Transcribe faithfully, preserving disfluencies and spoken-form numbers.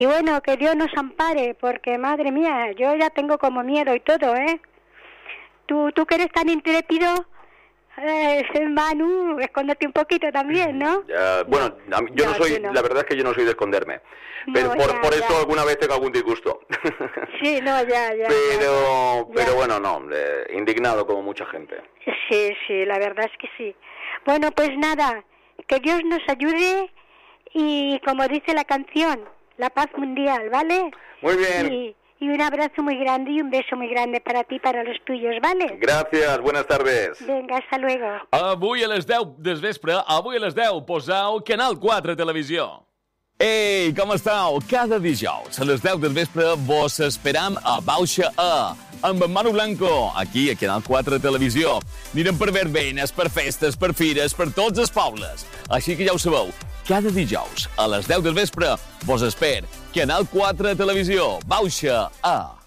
Y bueno, que Dios nos ampare, porque madre mía, yo ya tengo como miedo y todo, ¿eh? Tú, tú que eres tan intrépido, eh, Manu, escóndete un poquito también, ¿no? Ya, bueno, a mí- yo no, No, soy, tú no. la verdad es que yo no soy de esconderme, pero No, por, ya, por eso ya. alguna vez tengo algún disgusto. Sí, no, ya, ya. pero, ya, pero ya. bueno, no, eh, indignado como mucha gente. Sí, sí, la verdad es que sí. Bueno, pues nada, que Dios nos ayude y como dice la canción, la paz mundial, ¿vale? Muy bien. Y, y un abrazo muy grande y un beso muy grande para ti y para los tuyos, ¿vale? Gracias, buenas tardes. Venga, hasta luego. Avui a les deu del vespre, avui a les deu, posau Canal quatre Televisió. Ei, com esteu? Cada dijous a les deu del vespre vos esperam a Bauxa A, amb en Manu Blanco, aquí a Canal quatre Televisió. Anirem per verbenes, per festes, per fires, per tots els pobles. Així que ja ho sabeu, cada dijous a les deu del vespre vos esper Canal quatre Televisió, Bauxa A.